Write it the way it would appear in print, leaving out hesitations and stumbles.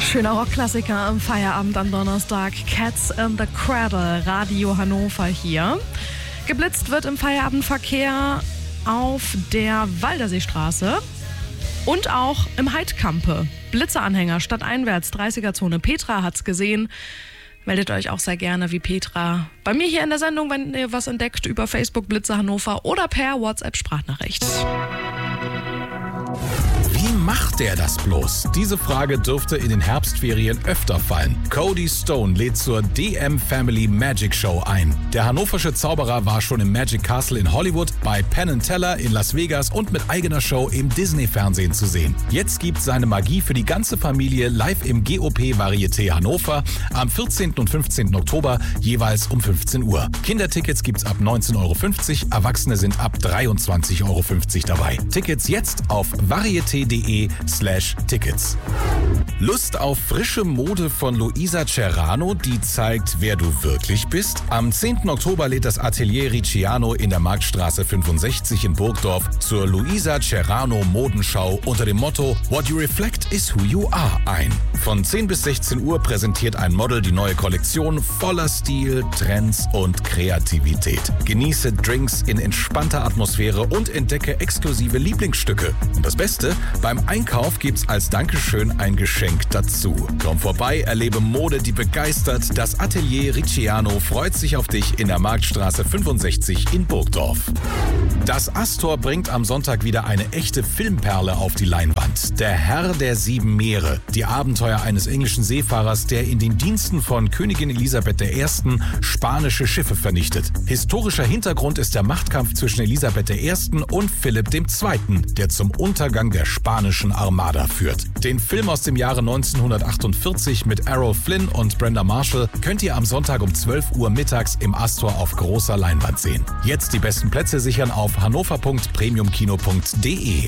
Schöner Rockklassiker im Feierabend am Donnerstag. Cats in the Cradle, Radio Hannover hier. Geblitzt wird im Feierabendverkehr auf der Walderseestraße und auch im Heidkampe. Blitzeanhänger stadteinwärts, 30er-Zone. Petra hat's gesehen. Meldet euch auch sehr gerne wie Petra bei mir hier in der Sendung, wenn ihr was entdeckt, über Facebook Blitze Hannover oder per WhatsApp-Sprachnachricht. Wie macht der das bloß? Diese Frage dürfte in den Herbstferien öfter fallen. Cody Stone lädt zur DM Family Magic Show ein. Der hannoversche Zauberer war schon im Magic Castle in Hollywood, bei Penn & Teller in Las Vegas und mit eigener Show im Disney-Fernsehen zu sehen. Jetzt gibt seine Magie für die ganze Familie live im GOP Varieté Hannover am 14. und 15. Oktober jeweils um 15 Uhr. Kindertickets gibt's ab 19,50 €, Erwachsene sind ab 23,50 € dabei. Tickets jetzt auf varieté.de/Tickets. Lust auf frische Mode von Luisa Cerrano, die zeigt, wer du wirklich bist? Am 10. Oktober lädt das Atelier Ricciano in der Marktstraße 65 in Burgdorf zur Luisa Cerrano Modenschau unter dem Motto What you reflect is who you are ein. Von 10 bis 16 Uhr präsentiert ein Model die neue Kollektion voller Stil, Trends und Kreativität. Genieße Drinks in entspannter Atmosphäre und entdecke exklusive Lieblingsstücke. Und das Beste, beim Einkauf gibt's als Dankeschön ein Geschenk dazu. Komm vorbei, erlebe Mode, die begeistert. Das Atelier Ricciano freut sich auf dich in der Marktstraße 65 in Burgdorf. Das Astor bringt am Sonntag wieder eine echte Filmperle auf die Leinwand. Der Herr der 7 Meere. Die Abenteuer eines englischen Seefahrers, der in den Diensten von Königin Elisabeth I. spanische Schiffe vernichtet. Historischer Hintergrund ist der Machtkampf zwischen Elisabeth I. und Philipp II., der zum Untergang der spanischen Armada führt. Den Film aus dem Jahre 1948 mit Errol Flynn und Brenda Marshall könnt ihr am Sonntag um 12 Uhr mittags im Astor auf großer Leinwand sehen. Jetzt die besten Plätze sichern auf hannover.premiumkino.de.